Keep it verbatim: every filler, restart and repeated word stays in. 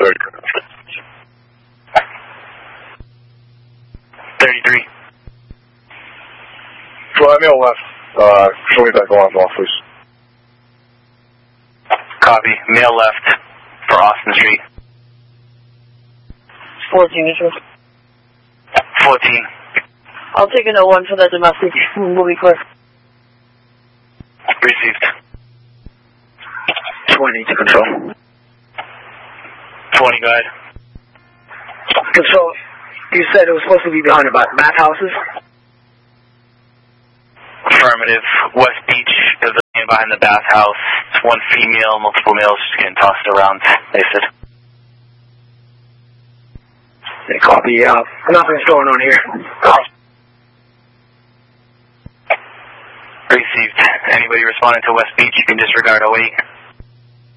thirty-three. Fly male left. Uh, show me that alarm off, please. Copy. Male left for Austin Street. fourteen issues. fourteen. I'll take a no one for that domestic. We'll be clear. Received. twenty to control. twenty, go ahead. Control, you said it was supposed to be behind the bathhouses? Affirmative. West Beach is behind the bathhouse. It's one female, multiple males just getting tossed around, they said. They copy, uh, nothing's going on here. Received. Anybody responding to West Beach, you can disregard oh eight.